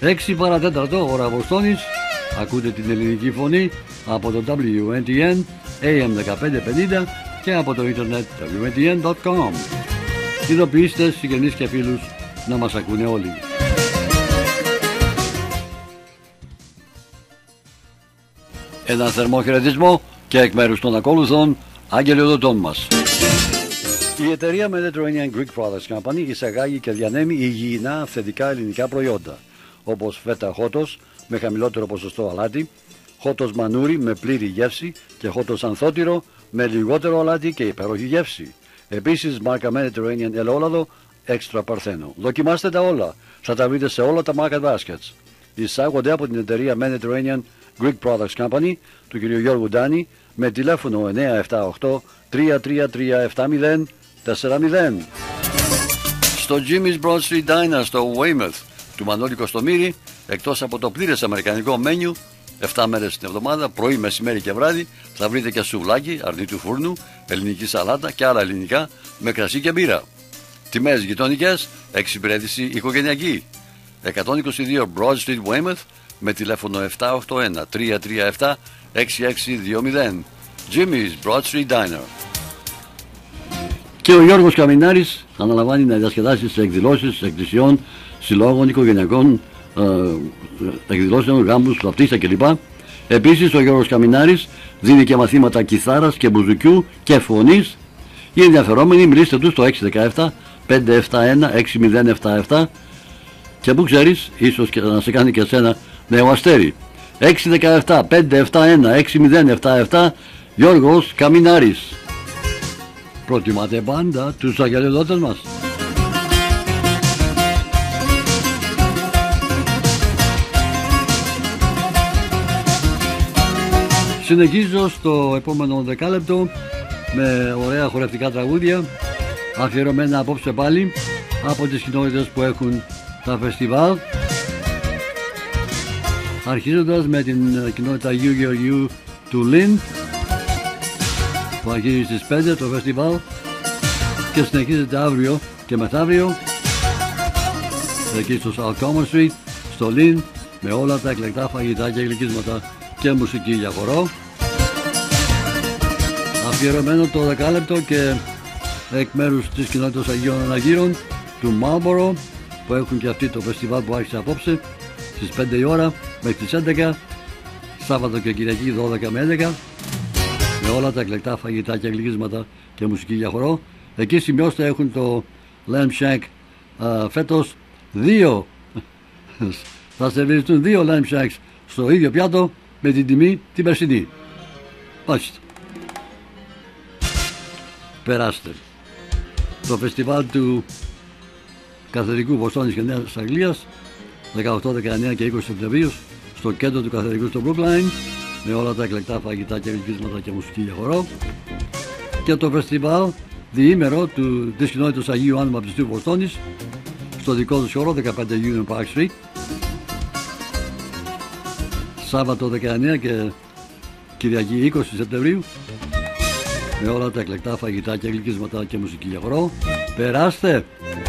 6 παρατέταρτο ώρα Βοστόνης. Ακούτε την ελληνική φωνή από το WNTN AM 1550 και από το ίντερνετ WNTN.com. Ειδοποιήστε συγγενείς και φίλους να μας ακούνε όλοι. Ένα θερμό χαιρετισμό και εκ μέρους των ακόλουθων αγγελιοδοτών μας. Η εταιρεία Mediterranean Greek Products Company εισαγάγει και διανέμει υγιεινά αυθεντικά ελληνικά προϊόντα, όπως φέτα χότος με χαμηλότερο ποσοστό αλάτι, χότος μανούρι με πλήρη γεύση και χότος ανθότυρο με λιγότερο αλάτι και υπέροχη γεύση. Επίσης μάρκα Mediterranean ελαιόλαδο έξτρα παρθένο. Δοκιμάστε τα όλα, θα τα βρείτε σε όλα τα market baskets. Εισάγονται από την εταιρεία Mediterranean Greek Products Company του κ. Γιώργου Ντάνη με τηλέφωνο 978 333 7040. Στο Jimmy's Broad Street Diner στο Weymouth του Μανώλη Κωστομήρη, εκτός από το πλήρες αμερικανικό μένιου 7 μέρες την εβδομάδα, πρωί, μεσημέρι και βράδυ, θα βρείτε και σουβλάκι, αρνί του φούρνου, ελληνική σαλάτα και άλλα ελληνικά με κρασί και μπύρα. Τιμές γειτονικές, εξυπηρέτηση οικογενειακή. 122 Broad Street Weymouth με τηλέφωνο 781 337 6620. Jimmy's Broad Street Diner. Και ο Γιώργος Καμινάρης αναλαμβάνει να διασκεδάσει σε εκδηλώσεις εκκλησιών, συλλόγων, οικογενειακών εκδηλώσεων, γάμους, βαπτίστα κλπ. Επίσης ο Γιώργος Καμινάρης δίνει και μαθήματα κιθάρας και μπουζουκιού και φωνής. Οι ενδιαφερόμενοι μιλήστε του στο 617 571 6077 και που ξέρεις, ίσως και να σε κάνει και εσένα νέο αστέρι. 617 571 6077 Γιώργος Καμινάρης. Προτιμάτε πάντα τους αγγελιοδότες μας. Συνεχίζω στο επόμενο δεκάλεπτο με ωραία χορευτικά τραγούδια αφιερωμένα απόψε πάλι από τις κοινότητες που έχουν τα φεστιβάλ, αρχίζοντας με την κοινότητα UU του Λιν που αρχίζει στις 5 το φεστιβάλ και συνεχίζεται αύριο και μεθαύριο εκεί στο South Common Street στο Λιν με όλα τα εκλεκτά φαγητά και γλυκίσματα και μουσική για χορό. Αφιερωμένο το δεκάλεπτο και εκ μέρους της κοινότητας Αγίων Αναγύρων του Marlborough που έχουν και αυτοί το φεστιβάλ που άρχισε απόψε στις 5 η ώρα μέχρι τις 11, Σάββατο και Κυριακή 12 με 11 με όλα τα εκλεκτά φαγητά και γλυκίσματα και μουσική για χορό. Εκεί σημειώστε έχουν το Lamb Shank φέτος 2 θα σερβιριστούν 2 Lamb Shanks στο ίδιο πιάτο με την τιμή την περσινή. Πάστε. Περάστε. Το φεστιβάλ του Καθεδρικού Βοστόνης και Νέας Αγγλίας 18, 19 και 20 Σεπτεμβρίου στο κέντρο του Καθεδρικού στο Brookline με όλα τα εκλεκτά φαγητά και γλυκίσματα και μουσική για χορό. Και το φεστιβάλ διήμερο της κοινότητας Αγίου Άννου Μπαπτιστού Βοστόνης στο δικό του χώρο 15 Union Park Street Σάββατο 19 και Κυριακή 20 Σεπτεμβρίου με όλα τα εκλεκτά φαγητά και γλυκίσματα και μουσική για χορό. Περάστε!